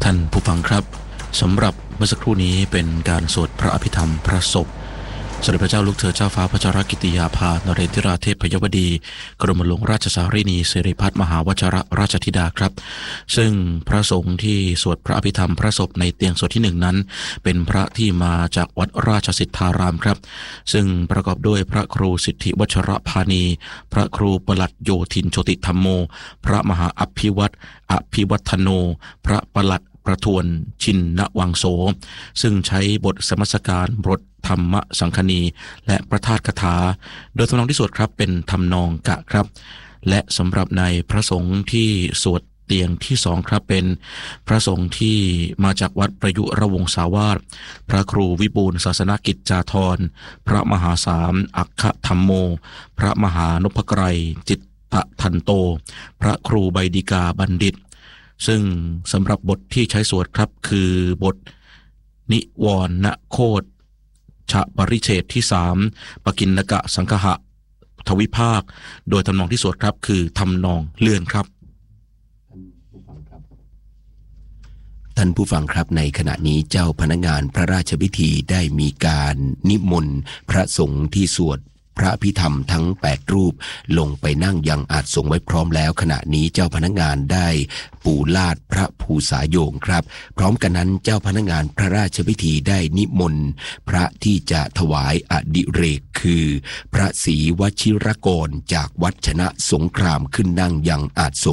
ท่านผู้ฟังครับสำหรับเมื่อสักครู่นี้เป็นการสวดพระอภิธรรมพระศพสมเด็จพระเจ้าลูกเธอเจ้าฟ้าพัชรกิติยาภานเรนทิราเทพยวดีกรมหลวงราชสารีนีสิริพัฒน์มหาวชรราชธิดาครับซึ่งพระสงฆ์ที่สวดพระอภิธรรมพระศพในเตียงสวดที่1นั้นเป็นพระที่มาจากวัดราชสิทธารามครับซึ่งประกอบด้วยพระครูสิทธิวชรพานีพระครูปลัดโยธินโชติธรรมโมพระมหาอภิวัฒโนพระปลัดประทวนชินนวังโสซึ่งใช้บทสมัสการบทธรรมสังคณีและประทาสคาถาโดยทำนองที่สวดครับเป็นทำนองกะครับและสำหรับในพระสงฆ์ที่สวดเตียงที่2ครับเป็นพระสงฆ์ที่มาจากวัดประยุรวงศาวาสพระครูวิบูลย์ศาสนกิจจาธรพระมหาสามอัคคธรรมโมพระมหานพไกรจิตตทันโตพระครูใบดิกาบัณฑิตซึ่งสำหรับบทที่ใช้สวดครับคือบทนิวรณโคตชปริเฉดที่3ปกิณกะสังคหะทวิภาคโดยทำนองที่สวดครับคือทำนองเลื่อนครับท่านผู้ฟังครับในขณะนี้เจ้าพนักงานพระราชพิธีได้มีการนิมนต์พระสงฆ์ที่สวดพระอภิธรรมทั้ง8รูปลงไปนั่งยังอาสน์ไว้พร้อมแล้วขณะนี้เจ้าพนักงานได้ปูลาดพระภูษาโยงครับพร้อมกันนั้นเจ้าพนักงานพระราชพิธีได้นิมนต์พระที่จะถวายอดิเรกคือพระศรีวชิรกรจากวัดชนะสงครามขึ้นนั่งยังอาสน์